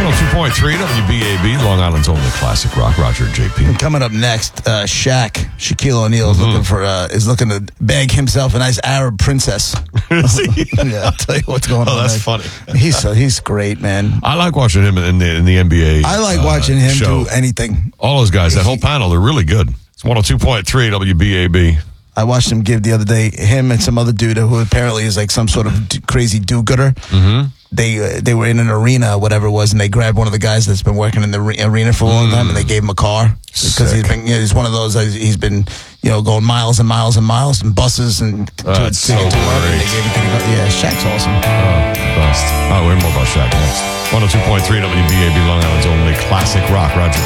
102.3 WBAB, Long Island's only classic rock. Roger and JP. Coming up next, Shaq, Shaquille O'Neal is looking to beg himself a nice Arab princess. Yeah, I'll tell you what's going on. Oh, that's funny. He's great, man. I like watching him in the NBA. I like watching him show. do anything. All those guys, that whole panel, they're really good. It's 102.3 WBAB. I watched him give the other day, him and some other dude who apparently is like some sort of crazy do-gooder. Mm-hmm. They were in an arena, or whatever it was, and they grabbed one of the guys that's been working in the arena for a long time, and they gave him a car because he's one of those. He's been going miles and miles and miles and buses and That's so great. They gave it to him. Yeah, Shaq's awesome. Best. We'll hear more about Shaq next. 102.3 WBAB, Long Island's only classic rock. Roger.